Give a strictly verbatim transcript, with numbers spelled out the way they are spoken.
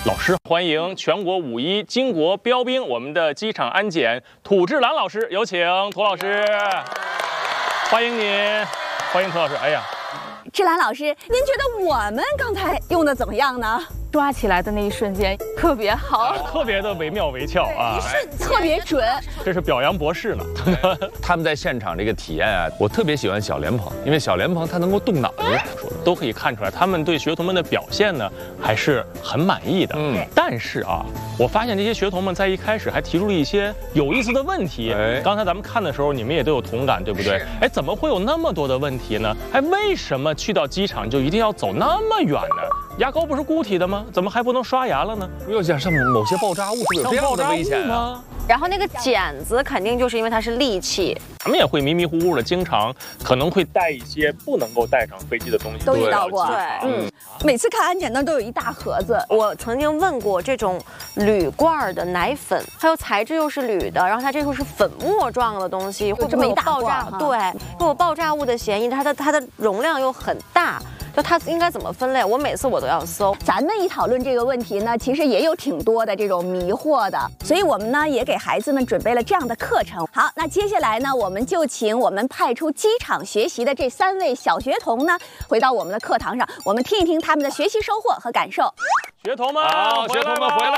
老师，欢迎全国五一巾帼标兵，我们的机场安检土志兰老师，有请涂老师，欢迎您，欢迎涂老师。哎呀， 志兰老师，您觉得我们刚才用的怎么样呢？ 抓起来的那一瞬间特别好， 啊、特别的惟妙惟肖啊， 特别准。 这是表扬博士呢。 他们在现场这个体验啊，我特别喜欢小莲蓬，因为小莲蓬它能够动脑子， 都可以看出来，他们对学童们的表现呢还是很满意的。嗯，但是啊，我发现这些学童们在一开始还提出了一些有意思的问题。哎，刚才咱们看的时候，你们也都有同感，对不对？哎，怎么会有那么多的问题呢？哎，为什么去到机场就一定要走那么远呢？牙膏不是固体的吗？怎么还不能刷牙了呢？ 要想上某些爆炸物，是不是有这样的危险啊？ 然后那个剪子肯定就是因为它是利器， 咱们也会迷迷糊糊的，经常可能会带一些不能够带上飞机的东西， 都遇到过。 对， 嗯，每次看安检那都有一大盒子。 我曾经问过这种铝罐的奶粉，它又材质又是铝的，然后它这又是粉末状的东西，会不会有爆炸？对，会有爆炸物的嫌疑。它的它的容量又很大。就它应该怎么分类？我每次我都要搜。 咱们一讨论这个问题呢，其实也有挺多的这种迷惑的，所以我们呢也给孩子们准备了这样的课程。好，那接下来呢，我们就请我们派出机场学习的这三位小学童呢，回到我们的课堂上，我们听一听他们的学习收获和感受。 学童们， 好，学童们回来。